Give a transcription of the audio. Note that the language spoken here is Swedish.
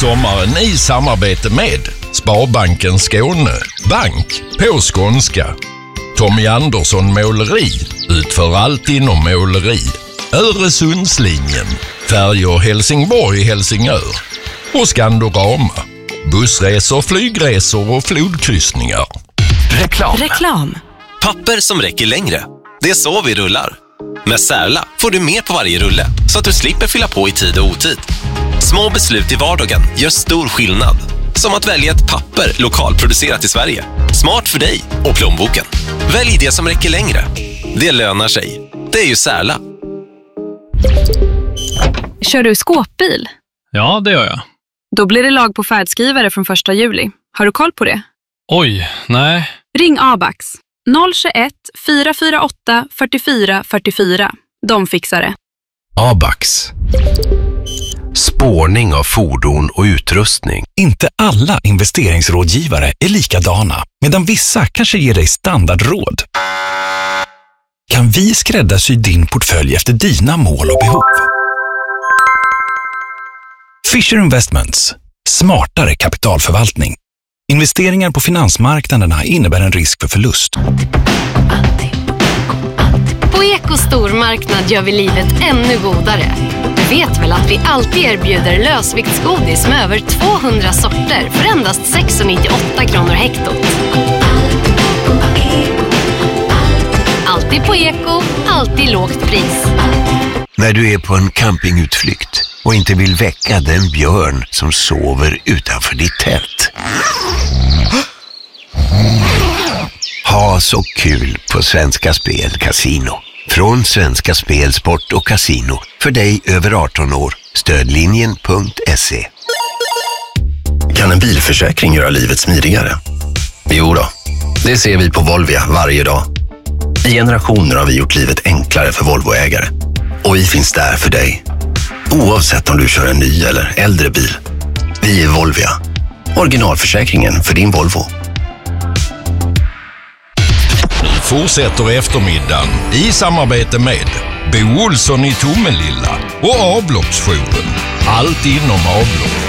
Sommaren i samarbete med Sparbanken Skåne, bank på skånska. Tommy Andersson Måleri utför allt inom måleri. Öresundslinjen, färjor Helsingborg-Helsingör och Skandorama, bussresor, flygresor och flodkryssningar. Reklam. Papper som räcker längre. Det är så vi rullar. Med Särla får du mer på varje rulle så att du slipper fylla på i tid och otid. Små beslut i vardagen gör stor skillnad. Som att välja ett papper lokalproducerat i Sverige. Smart för dig och plånboken. Välj det som räcker längre. Det lönar sig. Det är ju Särla. Kör du skåpbil? Ja, det gör jag. Då blir det lag på färdskrivare från 1 juli. Har du koll på det? Oj, nej. Ring Abax. 021 448 44 44. De fixar det. Abax. Spårning av fordon och utrustning. Inte alla investeringsrådgivare är likadana, medan vissa kanske ger dig standardråd. Kan vi skräddarsy din portfölj efter dina mål och behov? Fisher Investments. Smartare kapitalförvaltning. Investeringar på finansmarknaderna innebär en risk för förlust. På Eko stormarknad gör vi livet ännu godare. Du vet väl att vi alltid erbjuder lösviktsgodis med över 200 sorter för endast 6,98 kronor hektot. Alltid på Eko, alltid lågt pris. När du är på en campingutflykt och inte vill väcka den björn som sover utanför ditt tält. Ha så kul på Svenska Spel Casino. Från Svenska Spel, Sport och Casino. För dig över 18 år. Stödlinjen.se. Kan en bilförsäkring göra livet smidigare? Jo då, det ser vi på Volvia varje dag. I generationer har vi gjort livet enklare för Volvoägare. Och vi finns där för dig. Oavsett om du kör en ny eller äldre bil. Vi är Volvia. Originalförsäkringen för din Volvo. Fortsätter eftermiddagen i samarbete med Bo Olsson i Tomelilla och avloppsjouren. Allt inom avlopp.